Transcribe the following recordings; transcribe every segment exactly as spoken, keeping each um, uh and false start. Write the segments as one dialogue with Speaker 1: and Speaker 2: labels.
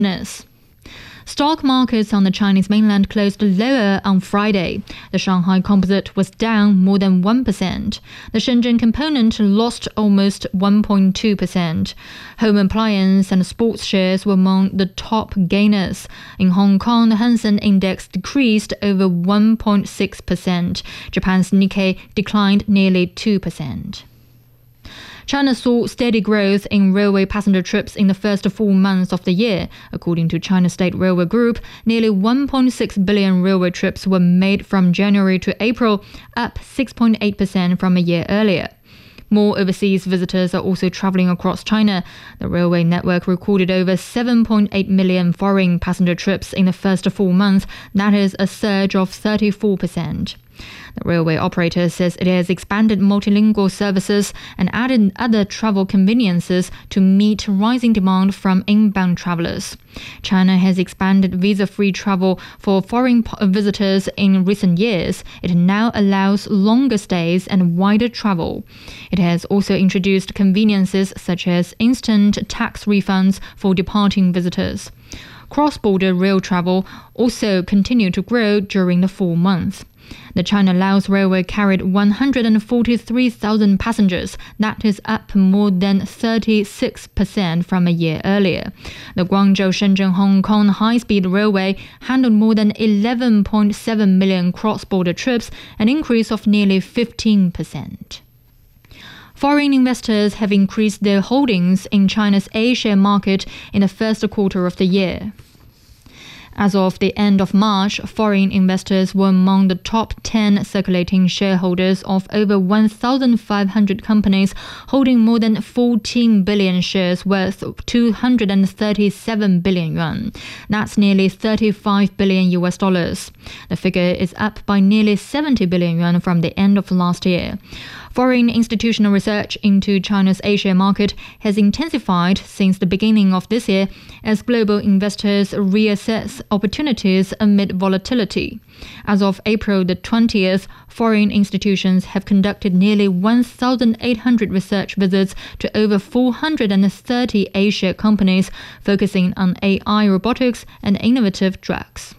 Speaker 1: Stock markets on the Chinese mainland closed lower on Friday. The Shanghai Composite was down more than one percent. The Shenzhen Component lost almost one point two percent. Home appliance and sports shares were among the top gainers. In Hong Kong, the Hang Seng Index decreased over one point six percent. Japan's Nikkei declined nearly two percent. China saw steady growth in railway passenger trips in the first four months of the year. According to China State Railway Group, nearly one point six billion railway trips were made from January to April, up six point eight percent from a year earlier. More overseas visitors are also traveling across China. The railway network recorded over seven point eight million foreign passenger trips in the first four months. That is a surge of thirty-four percent. The railway operator says it has expanded multilingual services and added other travel conveniences to meet rising demand from inbound travelers. China has expanded visa-free travel for foreign visitors in recent years. It now allows longer stays and wider travel. It has also introduced conveniences such as instant tax refunds for departing visitors. Cross-border rail travel also continued to grow during the four months. The China-Laos Railway carried one hundred forty-three thousand passengers. That is up more than thirty-six percent from a year earlier. The Guangzhou-Shenzhen-Hong Kong high-speed railway handled more than eleven point seven million cross-border trips, an increase of nearly fifteen percent. Foreign investors have increased their holdings in China's A-share market in the first quarter of the year. As of the end of March, foreign investors were among the top ten circulating shareholders of over one thousand five hundred companies, holding more than fourteen billion shares worth two hundred thirty-seven billion yuan. That's nearly thirty-five billion U S dollars. The figure is up by nearly seventy billion yuan from the end of last year. Foreign institutional research into China's A-share market has intensified since the beginning of this year as global investors reassess opportunities amid volatility. As of April the twentieth, foreign institutions have conducted nearly one thousand eight hundred research visits to over four hundred thirty A-share companies focusing on A I, robotics, and innovative drugs.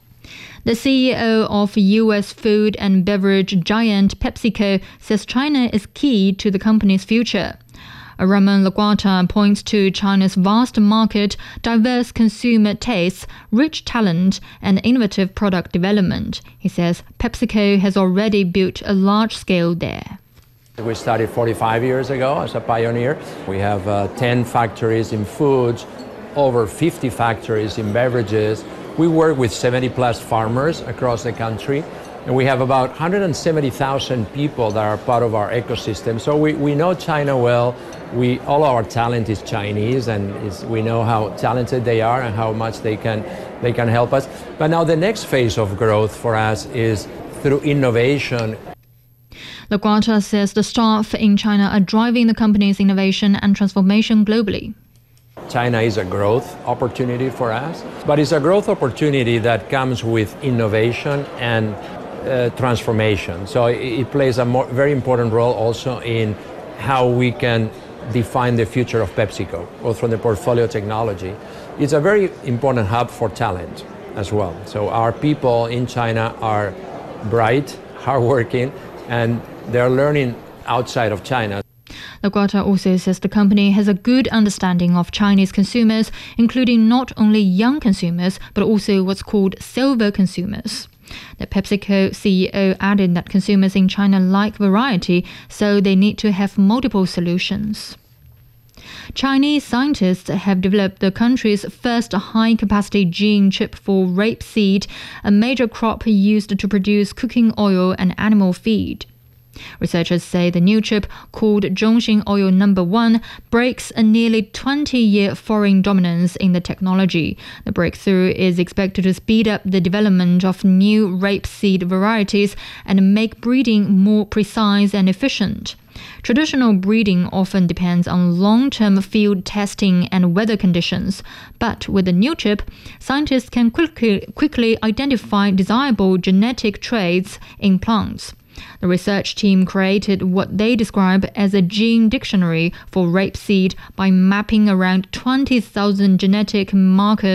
Speaker 1: The C E O of U S food and beverage giant PepsiCo says China is key to the company's future. Ramon Laguarta points to China's vast market, diverse consumer tastes, rich talent, and innovative product development. He says PepsiCo has already built a large scale there.
Speaker 2: We started forty-five years ago as a pioneer. We have uh, ten factories in foods, over fifty factories in beverages. We work with seventy plus farmers across the country, and we have about one hundred seventy thousand people that are part of our ecosystem. So we, we know China well. We, all our talent is Chinese, and is, we know how talented they are and how much they can, they can help us. But now the next phase of growth for us is through innovation.
Speaker 1: Laguarta says the staff in China are driving the company's innovation and transformation globally.
Speaker 2: China is a growth opportunity for us, but it's a growth opportunity that comes with innovation and uh, transformation. So it, it plays a more, very important role also in how we can define the future of PepsiCo, both from the portfolio technology. It's a very important hub for talent as well. So our people in China are bright, hardworking, and they're learning outside of China.
Speaker 1: Laguarta also says the company has a good understanding of Chinese consumers, including not only young consumers, but also what's called silver consumers. The PepsiCo C E O added that consumers in China like variety, so they need to have multiple solutions. Chinese scientists have developed the country's first high-capacity gene chip for rapeseed, a major crop used to produce cooking oil and animal feed. Researchers say the new chip, called Zhongxin Oil Number One, breaks a nearly twenty-year foreign dominance in the technology. The breakthrough is expected to speed up the development of new rapeseed varieties and make breeding more precise and efficient. Traditional breeding often depends on long-term field testing and weather conditions, but with the new chip, scientists can quickly, quickly identify desirable genetic traits in plants. The research team created what they describe as a gene dictionary for rapeseed by mapping around twenty thousand genetic markers